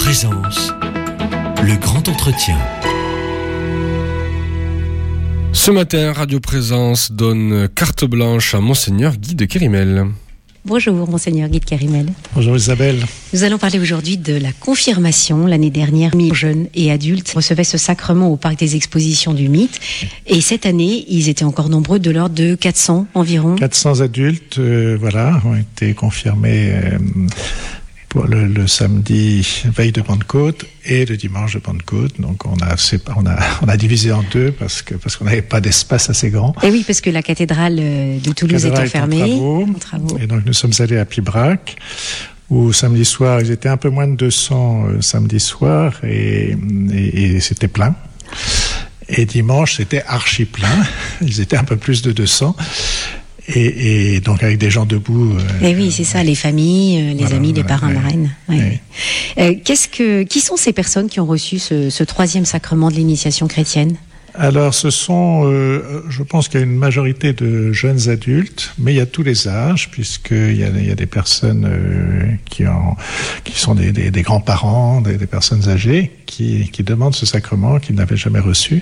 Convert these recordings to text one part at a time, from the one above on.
Présence, le grand entretien. Ce matin, Radio Présence donne carte blanche à Monseigneur Guy de Kérimel. Bonjour, Monseigneur Guy de Kérimel. Bonjour Isabelle. Nous allons parler aujourd'hui de la confirmation. L'année dernière, 1000 jeunes et adultes recevaient ce sacrement au Parc des Expositions du Mythe. Et cette année, ils étaient encore nombreux, de l'ordre de 400 environ. 400 adultes, ont été confirmés pour le samedi veille de Pentecôte et le dimanche de Pentecôte. Donc on a divisé en deux parce qu'on n'avait pas d'espace assez grand. Et oui, parce que la cathédrale de Toulouse est enfermée. En travaux. Et donc nous sommes allés à Pibrac, où samedi soir, ils étaient un peu moins de 200 samedi soir et c'était plein. Et dimanche, c'était archi plein. Ils étaient un peu plus de 200. Et donc avec des gens debout. Et oui, c'est ça, les familles, les amis, les parrains, marraines. Ouais. Qui sont ces personnes qui ont reçu ce troisième sacrement de l'initiation chrétienne ? Alors, ce sont, je pense qu'il y a une majorité de jeunes adultes, mais il y a tous les âges, puisqu'il y a des personnes qui sont des grands-parents, des personnes âgées, qui demandent ce sacrement, qu'ils n'avaient jamais reçu.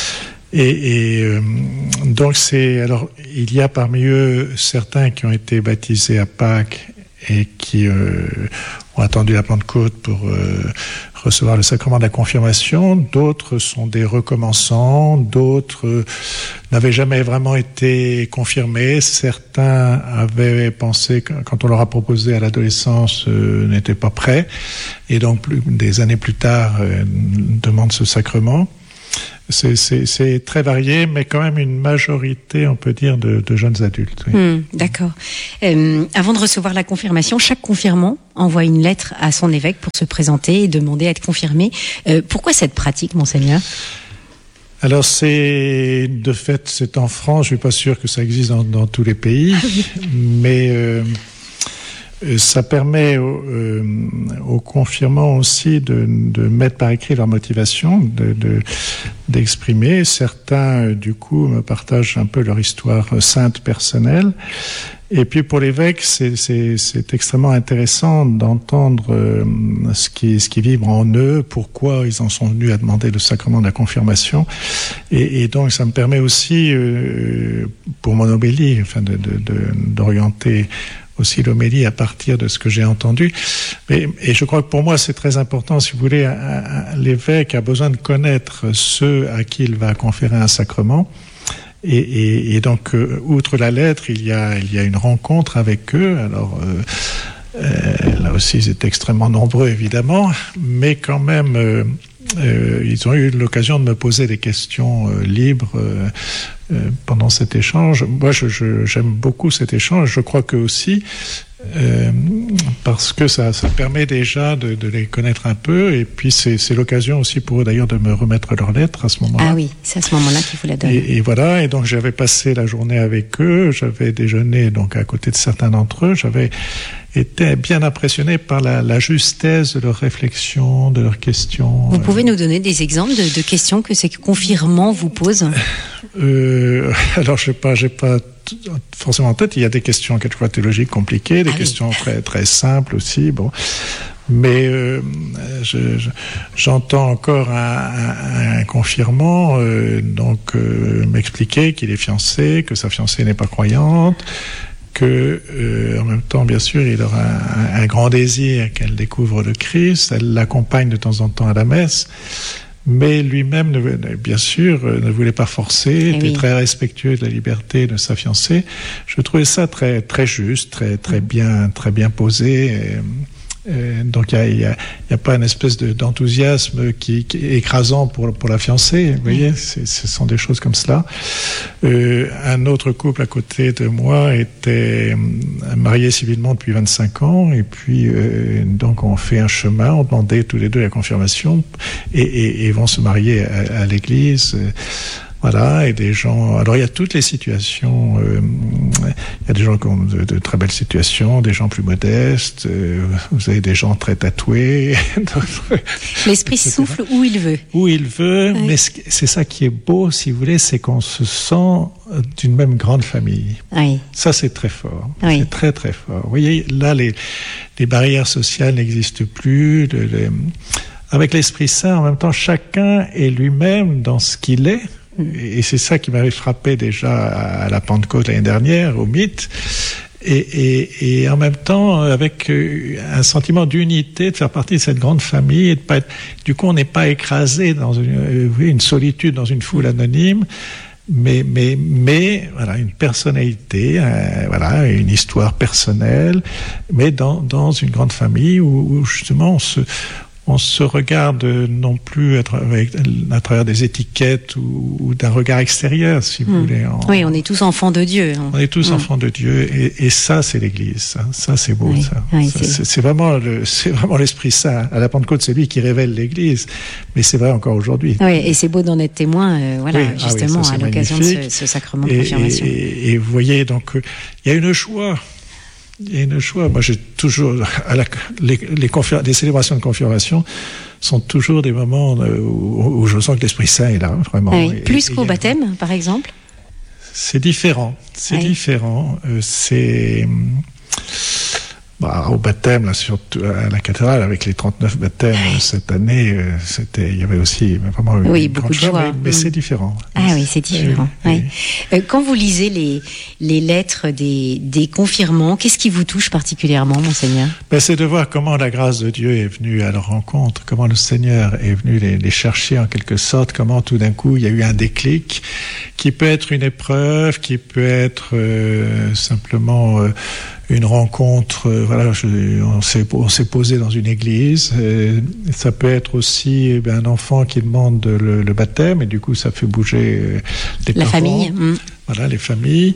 Donc il y a parmi eux certains qui ont été baptisés à Pâques et qui ont attendu la Pentecôte pour recevoir le sacrement de la confirmation. D'autres sont des recommençants, d'autres n'avaient jamais vraiment été confirmés. Certains avaient pensé, quand on leur a proposé à l'adolescence, n'étaient pas prêts, et donc des années plus tard demandent ce sacrement. C'est très varié, mais quand même une majorité, on peut dire, de jeunes adultes. Oui. D'accord. Avant de recevoir la confirmation, chaque confirmant envoie une lettre à son évêque pour se présenter et demander à être confirmé. Pourquoi cette pratique, Monseigneur ? Alors c'est en France, je suis pas sûr que ça existe dans tous les pays, mais ça permet aux confirmants aussi de mettre par écrit leur motivation, d'exprimer. Certains, du coup, me partagent un peu leur histoire sainte personnelle. Et puis pour l'évêque, c'est extrêmement intéressant d'entendre ce qui vibre en eux, pourquoi ils en sont venus à demander le sacrement de la confirmation. Et donc ça me permet aussi, pour mon homélie, d'orienter aussi l'homélie à partir de ce que j'ai entendu. Et je crois que pour moi, c'est très important, si vous voulez, l'évêque a besoin de connaître ceux à qui il va conférer un sacrement. Et donc, outre la lettre, il y a une rencontre avec eux. Alors, là aussi, ils étaient extrêmement nombreux, évidemment, mais quand même, ils ont eu l'occasion de me poser des questions libres pendant cet échange. Moi, j'aime beaucoup cet échange. Je crois qu'eux aussi, parce que ça permet déjà de les connaître un peu, et puis c'est l'occasion aussi pour eux d'ailleurs de me remettre leurs lettres à ce moment-là. Ah oui, c'est à ce moment-là qu'il faut la donner. Et voilà, et donc j'avais passé la journée avec eux, j'avais déjeuné donc à côté de certains d'entre eux, j'avais été bien impressionné par la justesse de leurs réflexions, de leurs questions. Vous pouvez nous donner des exemples de questions que ces confirmants vous posent ? Alors, j'ai pas forcément en tête. Il y a des questions quelquefois théologiques compliquées, des questions très très simples aussi. Bon, mais j'entends encore un confirmant m'expliquer qu'il est fiancé, que sa fiancée n'est pas croyante, que en même temps, bien sûr, il aura un grand désir qu'elle découvre le Christ. Elle l'accompagne de temps en temps à la messe. Mais lui-même, bien sûr, ne voulait pas forcer, était très respectueux de la liberté de sa fiancée. Je trouvais ça très, très juste, très bien posé. Donc il y a pas une espèce d'enthousiasme qui est écrasant pour la fiancée. Vous voyez, ce sont des choses comme cela. Un autre couple à côté de moi était marié civilement depuis 25 ans, et puis donc on fait un chemin, on demandait tous les deux la confirmation, et vont se marier à l'église Voilà, et des gens... Alors, il y a toutes les situations. Il y a des gens qui ont de très belles situations, des gens plus modestes. Vous avez des gens très tatoués. L'esprit souffle où il veut. Où il veut, oui. Mais c'est ça qui est beau, si vous voulez, c'est qu'on se sent d'une même grande famille. Oui. Ça, c'est très fort. Oui. C'est très, très fort. Vous voyez, là, les barrières sociales n'existent plus. Avec l'Esprit Saint, en même temps, chacun est lui-même dans ce qu'il est. Et c'est ça qui m'avait frappé déjà à la Pentecôte l'année dernière, au mythe. Et en même temps, avec un sentiment d'unité, de faire partie de cette grande famille, et de pas être, du coup, on n'est pas écrasé dans une solitude, dans une foule anonyme, mais voilà, une personnalité, voilà, une histoire personnelle, mais dans une grande famille où justement on se regarde non plus à travers des étiquettes ou d'un regard extérieur, si vous voulez. Oui, on est tous enfants de Dieu. On est tous enfants de Dieu, et ça, c'est l'Église. Ça, c'est beau, ça. Oui, c'est vraiment l'Esprit Saint. À la Pentecôte, c'est lui qui révèle l'Église, mais c'est vrai encore aujourd'hui. Oui, et c'est beau d'en être témoin, voilà, justement, ça, à l'occasion de ce sacrement de confirmation. Et vous voyez, donc, il y a une joie. Il y a une joie. Moi, j'ai toujours les célébrations de confirmation sont toujours des moments où je sens que l'Esprit Saint est là, vraiment. Oui. Plus qu'au baptême, par exemple. C'est différent. C'est différent. Au baptême, là, surtout à la cathédrale, avec les 39 baptêmes cette année, il y avait aussi vraiment une beaucoup de joie. Mais c'est différent. Ah oui, c'est différent. Oui. Quand vous lisez les lettres des confirmants, qu'est-ce qui vous touche particulièrement, Monseigneur ? C'est de voir comment la grâce de Dieu est venue à leur rencontre, comment le Seigneur est venu les chercher en quelque sorte, comment tout d'un coup il y a eu un déclic qui peut être une épreuve, qui peut être simplement une rencontre, voilà, on s'est posé dans une église. Ça peut être aussi un enfant qui demande le baptême, et du coup ça fait bouger les parents. Famille. Voilà, les familles.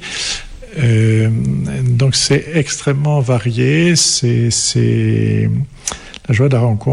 Donc c'est extrêmement varié. C'est la joie de la rencontre.